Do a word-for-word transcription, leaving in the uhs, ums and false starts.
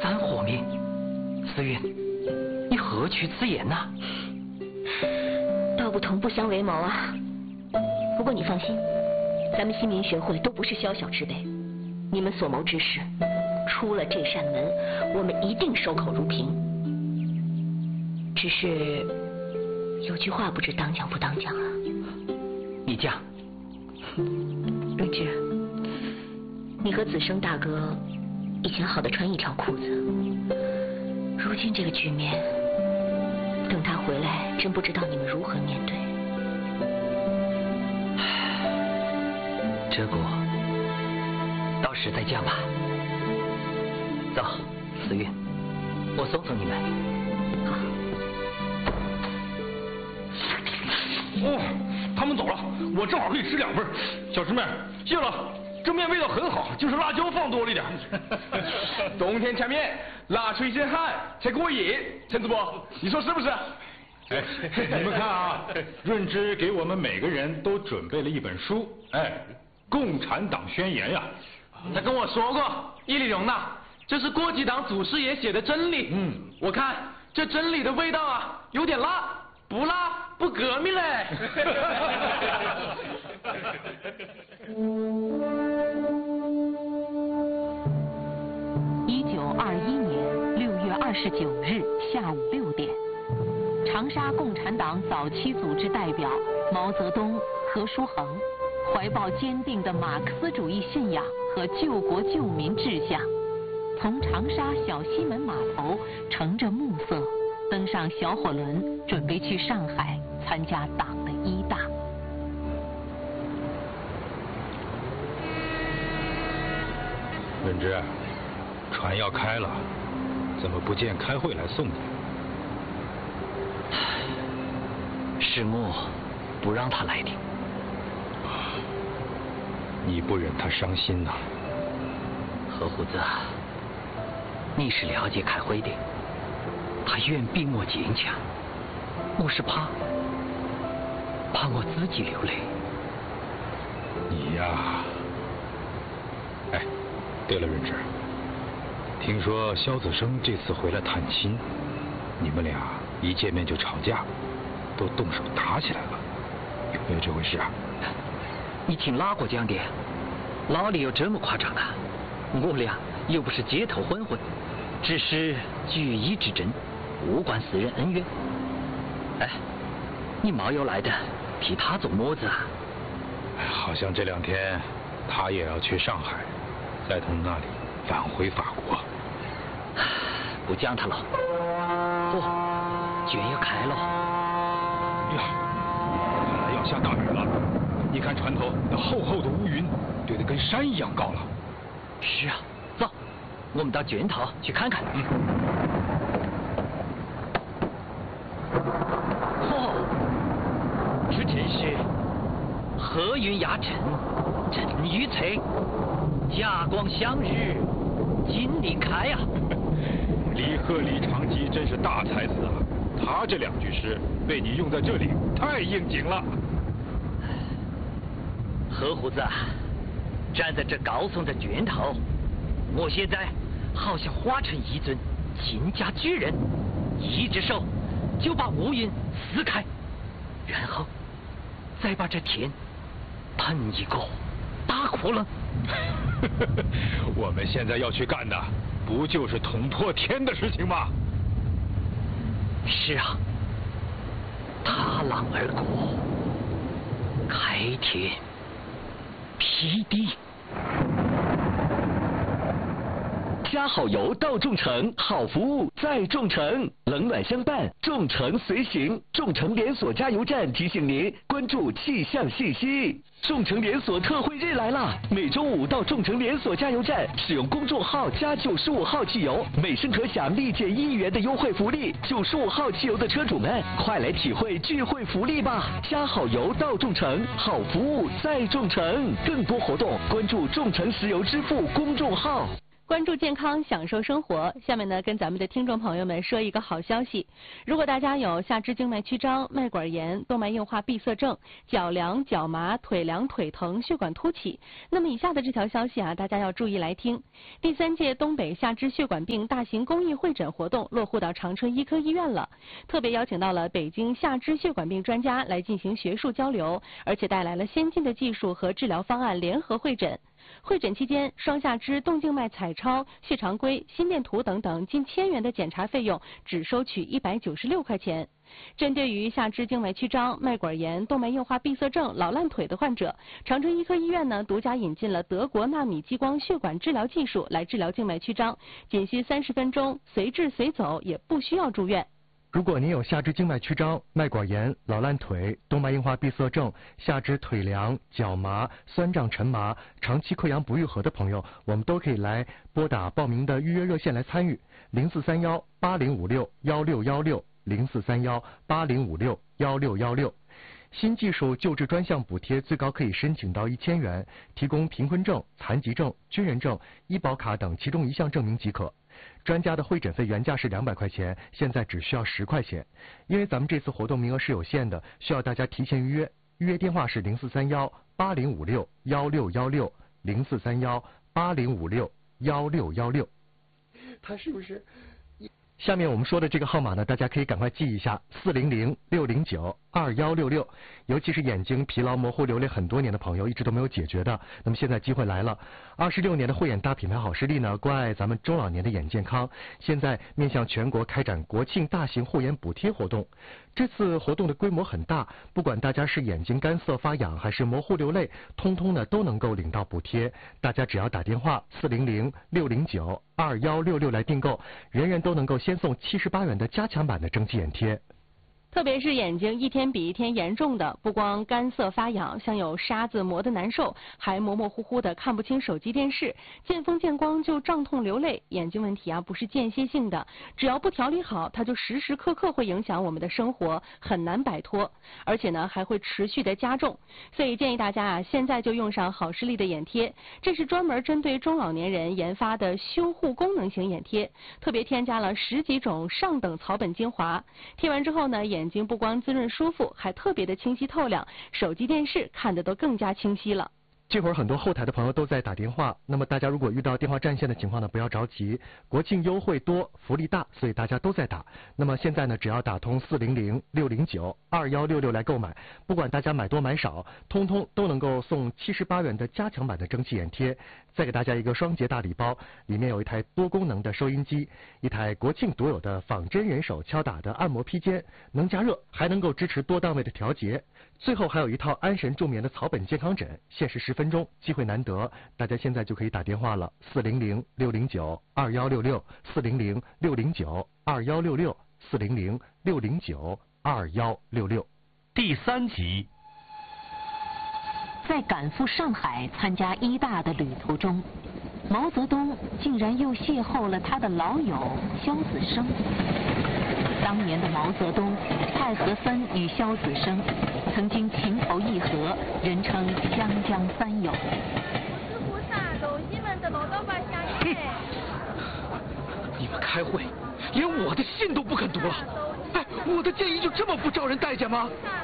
三火灭。思韵，你何去此言呐？ 道不同不相为谋啊。不过你放心，咱们新民学会都不是宵小之辈，你们所谋之事，出了这扇门，我们一定守口如瓶。只是有句话不知当讲不当讲啊。 你讲。 润之，你和子生大哥以前好的穿一条裤子，如今这个局面，等他回来，真不知道你们如何面对。 这个到时再讲吧。走，思韵，我送送你们。 好。 哦，他们走了，我正好可以吃两份。小师妹，谢了，这面味道很好，就是辣椒放多了一点。冬天吃面，辣出一身汗才过瘾。陈主播，你说是不是？ 哎，你们看啊，润之给我们每个人都准备了一本书，哎，《共产党宣言》呀。 他跟我说过，叶立荣呐，这是国际党祖师爷写的真理。 嗯， 我看这真理的味道啊，有点辣，不辣不革命嘞。 一九二一年六月二十九日下午六点，长沙共产党早期组织代表毛泽东、何书衡，怀抱坚定的马克思主义信仰和救国救民志向，从长沙小西门码头乘着暮色登上小火轮，准备去上海参加党的一大。 润之，船要开了，怎么不见开会来送你？ 是我不让他来的。 你不忍他伤心呐？ 何胡子，你是了解开会的，他远比我坚强，我是怕怕我自己流泪。 你呀，哎，对了，润之，听说萧子升这次回来探亲，你们俩一见面就吵架，都动手打起来了，有没有这回事啊？ 你听哪个讲的？哪里有这么夸张啊？我俩又不是街头混混，只是举义之争，无关私人恩怨。哎，你毛有来的，替他做么子啊？ 好像这两天他也要去上海，再从那里返回法国。 不讲他了。哦，卷要开了。 呀，看来要下大雨了。你看船头那厚厚的乌云，堆得跟山一样高了。 是啊，走，我们到卷头去看看。嗯。哦，这真是和云压城，阵雨翠，霞光向日，金鳞开呀、啊。 李贺李长吉真是大才子啊！他这两句诗被你用在这里，太应景了。 何胡子，站在这高耸的卷头，我现在好像化成一尊金甲巨人，一只手就把乌云撕开，然后再把这天喷一个大窟窿。 我们现在要去干的，不就是捅破天的事情吗？ 是啊，踏浪而过，开天辟地。 加好油到众诚，好服务在众诚，冷暖相伴，众诚随行。众诚连锁加油站提醒您关注气象信息。众诚连锁特惠日来啦！每周五到众诚连锁加油站使用公众号加九十五号汽油，每升可享立减一元的优惠福利。九十五号汽油的车主们，快来体会聚会福利吧！加好油到众诚，好服务在众诚。更多活动关注众诚石油支付公众号。 关注健康，享受生活。下面呢，跟咱们的听众朋友们说一个好消息：如果大家有下肢静脉曲张、脉管炎、动脉硬化闭塞症、脚凉、脚麻、腿凉、腿疼、血管凸起，那么以下的这条消息啊，大家要注意来听。第三届东北下肢血管病大型公益会诊活动落户到长春医科医院了，特别邀请到了北京下肢血管病专家来进行学术交流，而且带来了先进的技术和治疗方案联合会诊。会诊期间，双下肢动静脉彩超、血常规、心电图等等近千元的检查费用只收取一百九十六块钱。针对于下肢静脉曲张、脉管炎、动脉硬化闭塞症、老烂腿的患者，长春医科医院呢独家引进了德国纳米激光血管治疗技术来治疗静脉曲张，仅需三十分钟，随治随走，也不需要住院。 如果您有下肢静脉曲张、脉管炎、老烂腿、动脉硬化闭塞症、下肢腿凉、脚麻、酸胀沉麻、长期溃疡不愈合的朋友，我们都可以来拨打报名的预约热线来参与，零四三幺八零五六幺六幺六，零四三幺八零五六幺六幺六。新技术救治专项补贴最高可以申请到一千元，提供贫困证、残疾证、军人证、医保卡等其中一项证明即可。专家的会诊费原价是两百块钱，现在只需要十块钱。因为咱们这次活动名额是有限的，需要大家提前预约。预约电话是零四三幺八零五六幺六幺六，零四三幺八零五六幺六幺六。他是不是？下面我们说的这个号码呢，大家可以赶快记一下：四零零六零九二幺六六。尤其是眼睛疲劳、模糊、流泪很多年的朋友，一直都没有解决的，那么现在机会来了。二十六年的慧眼大品牌好视力呢，关爱咱们中老年的眼健康，现在面向全国开展国庆大型护眼补贴活动。这次活动的规模很大，不管大家是眼睛干涩发痒，还是模糊流泪，通通呢都能够领到补贴。大家只要打电话四零零六零九二幺六六来订购，人人都能够先送七十八元的加强版的蒸汽眼贴。 特别是眼睛一天比一天严重的，不光干涩发痒，像有沙子磨得难受，还模模糊糊的看不清手机电视，见风见光就胀痛流泪。眼睛问题啊不是间歇性的，只要不调理好，它就时时刻刻会影响我们的生活，很难摆脱，而且呢还会持续的加重。所以建议大家啊，现在就用上好视力的眼贴，这是专门针对中老年人研发的修护功能型眼贴，特别添加了十几种上等草本精华，贴完之后呢，眼眼睛不光滋润舒服，还特别的清晰透亮，手机电视看得都更加清晰了。 这会儿很多后台的朋友都在打电话，那么大家如果遇到电话占线的情况呢，不要着急，国庆优惠多，福利大，所以大家都在打。那么现在呢，只要打通四零零六零九二幺六六来购买，不管大家买多买少，通通都能够送七十八元的加强版的蒸汽眼贴，再给大家一个双节大礼包，里面有一台多功能的收音机，一台国庆独有的仿真人手敲打的按摩披肩，能加热，还能够支持多档位的调节，最后还有一套安神助眠的草本健康枕，限时十分钟，机会难得，大家现在就可以打电话了，四零零六零九二幺六六，四零零六零九二幺六六，四零零六零九二幺六六。 第三集。在赶赴上海参加一大的旅途中，毛泽东竟然又邂逅了他的老友萧子升。当年的毛泽东、太和森与萧子升曾经情投意合，人称湘江三友。 你们开会，连我的信都不肯读了。哎，我的建议就这么不招人待见吗？